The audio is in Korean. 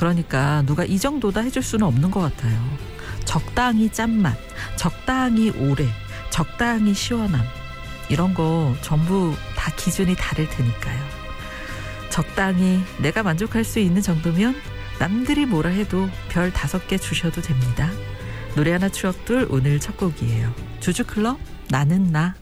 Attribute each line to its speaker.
Speaker 1: 그러니까 누가 이 정도다 해줄 수는 없는 것 같아요. 적당히 짠맛, 적당히 오래, 적당히 시원함, 이런 거 전부 다 기준이 다를 테니까요. 적당히 내가 만족할 수 있는 정도면 남들이 뭐라 해도 별 5개 주셔도 됩니다. 노래 하나 추억들 오늘 첫 곡이에요. 주주클럽 나는 나.